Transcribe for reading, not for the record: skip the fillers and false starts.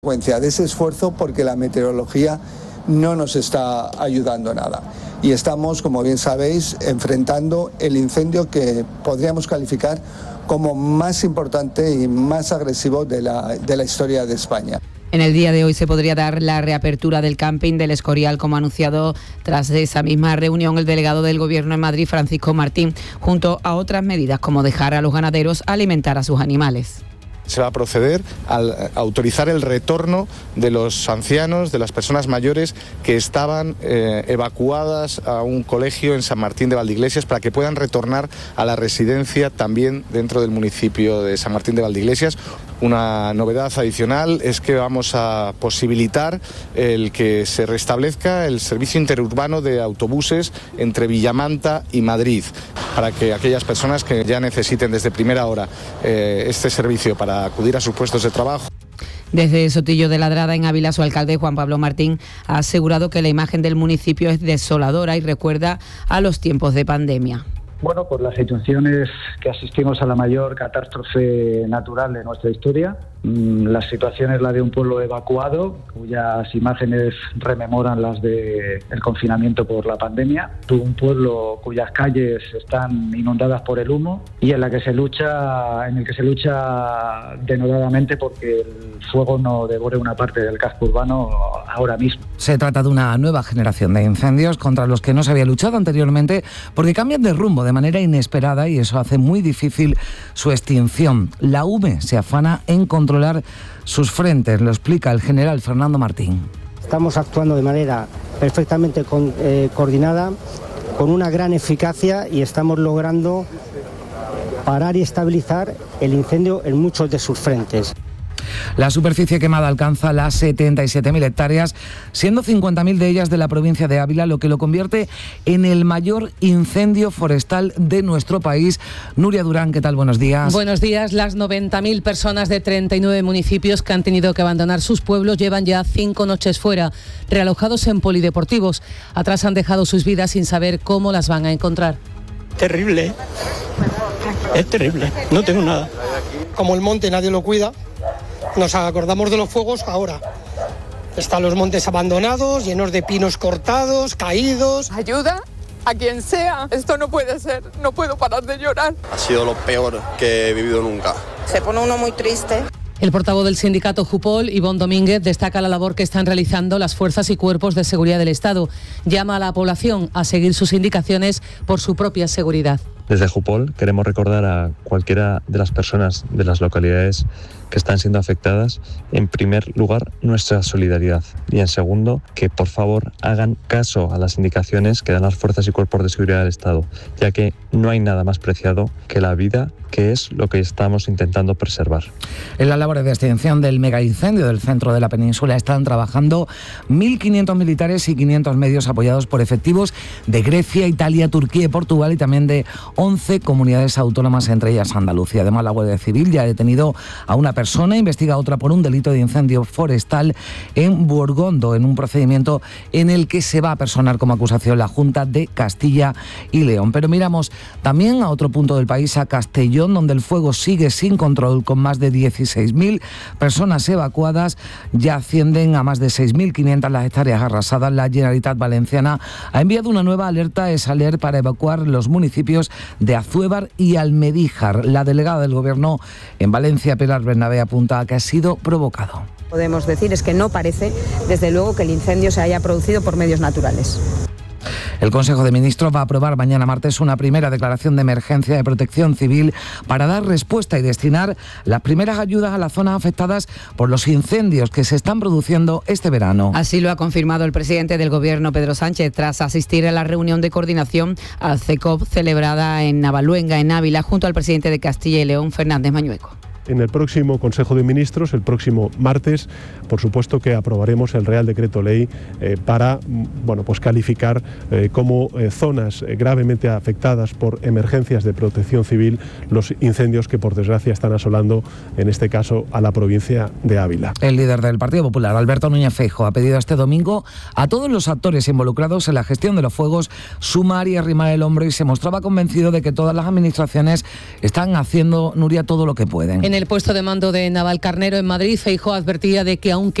De ese esfuerzo porque la meteorología no nos está ayudando nada y estamos, como bien sabéis, enfrentando el incendio que podríamos calificar como más importante y más agresivo de la historia de España. En el día de hoy se podría dar la reapertura del camping del Escorial, como ha anunciado tras esa misma reunión el delegado del Gobierno en Madrid, Francisco Martín, junto a otras medidas como dejar a los ganaderos alimentar a sus animales. Se va a proceder a autorizar el retorno de los ancianos, de las personas mayores que estaban evacuadas a un colegio en San Martín de Valdeiglesias para que puedan retornar a la residencia también dentro del municipio de San Martín de Valdeiglesias. Una novedad adicional es que vamos a posibilitar el que se restablezca el servicio interurbano de autobuses entre Villamanta y Madrid, para que aquellas personas que ya necesiten desde primera hora este servicio para acudir a sus puestos de trabajo. Desde Sotillo de Ladrada, en Ávila, su alcalde Juan Pablo Martín ha asegurado que la imagen del municipio es desoladora y recuerda a los tiempos de pandemia. Bueno, pues la situación es que asistimos a la mayor catástrofe natural de nuestra historia. La situación es la de un pueblo evacuado, cuyas imágenes rememoran las del confinamiento por la pandemia. Un pueblo cuyas calles están inundadas por el humo y en el que se lucha denodadamente porque el fuego no devore una parte del casco urbano ahora mismo. Se trata de una nueva generación de incendios contra los que no se había luchado anteriormente porque cambian de rumbo de manera inesperada y eso hace muy difícil su extinción. La UME se afana en controlar sus frentes, lo explica el general Fernando Martín. Estamos actuando de manera perfectamente coordinada, con una gran eficacia y estamos logrando parar y estabilizar el incendio en muchos de sus frentes. La superficie quemada alcanza las 77.000 hectáreas, siendo 50.000 de ellas de la provincia de Ávila, lo que lo convierte en el mayor incendio forestal de nuestro país. Nuria Durán, ¿qué tal? Buenos días. Buenos días. Las 90.000 personas de 39 municipios que han tenido que abandonar sus pueblos llevan ya 5 noches fuera, realojados en polideportivos. Atrás han dejado sus vidas sin saber cómo las van a encontrar. Terrible. Es terrible. No tengo nada. Como el monte nadie lo cuida, nos acordamos de los fuegos ahora. Están los montes abandonados, llenos de pinos cortados, caídos. Ayuda a quien sea. Esto no puede ser. No puedo parar de llorar. Ha sido lo peor que he vivido nunca. Se pone uno muy triste. El portavoz del sindicato Jupol, Ivonne Domínguez, destaca la labor que están realizando las fuerzas y cuerpos de seguridad del Estado. Llama a la población a seguir sus indicaciones por su propia seguridad. Desde Jupol queremos recordar a cualquiera de las personas de las localidades que están siendo afectadas, en primer lugar, nuestra solidaridad y en segundo, que por favor hagan caso a las indicaciones que dan las fuerzas y cuerpos de seguridad del Estado, ya que no hay nada más preciado que la vida, que es lo que estamos intentando preservar. En la labor de extinción del megaincendio del centro de la península están trabajando 1.500 militares y 500 medios apoyados por efectivos de Grecia, Italia, Turquía y Portugal y también de 11 comunidades autónomas, entre ellas Andalucía. Además, la Guardia Civil ya ha detenido a una persona, investiga a otra por un delito de incendio forestal en Burgondo, en un procedimiento en el que se va a personar como acusación la Junta de Castilla y León. Pero miramos también a otro punto del país, a Castellón, donde el fuego sigue sin control, con más de 16.000 personas evacuadas. Ya ascienden a más de 6.500 las hectáreas arrasadas. La Generalitat Valenciana ha enviado una nueva alerta ESALER para evacuar los municipios de Azuévar y Almedíjar. La delegada del Gobierno en Valencia, Pilar Bernabé, apunta a que ha sido provocado. Podemos decir es que no parece, desde luego, que el incendio se haya producido por medios naturales. El Consejo de Ministros va a aprobar mañana martes una primera declaración de emergencia de protección civil para dar respuesta y destinar las primeras ayudas a las zonas afectadas por los incendios que se están produciendo este verano. Así lo ha confirmado el presidente del Gobierno, Pedro Sánchez, tras asistir a la reunión de coordinación al CECOP celebrada en Navaluenga, en Ávila, junto al presidente de Castilla y León, Fernández Mañueco. En el próximo Consejo de Ministros, el próximo martes, por supuesto que aprobaremos el Real Decreto Ley para calificar como zonas gravemente afectadas por emergencias de protección civil los incendios que por desgracia están asolando, en este caso, a la provincia de Ávila. El líder del Partido Popular, Alberto Núñez Feijóo, ha pedido este domingo a todos los actores involucrados en la gestión de los fuegos sumar y arrimar el hombro, y se mostraba convencido de que todas las administraciones están haciendo, Nuria, todo lo que pueden. En el puesto de mando de Navalcarnero en Madrid, Feijóo advertía de que aunque